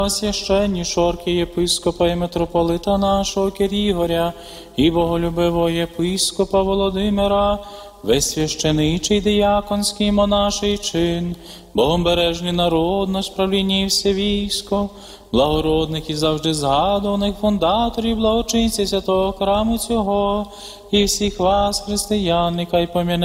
священнішого архієпископа і митрополита нашого Кирігоря, і боголюбивого єпископа Володимира, весь священичий, дияконський, монаший чин, богомбережний народ наш, правління і все військо, благородних і завжди згадуваних фундаторів, благочинців святого храму цього, і всіх вас, християн, нехай пом'яне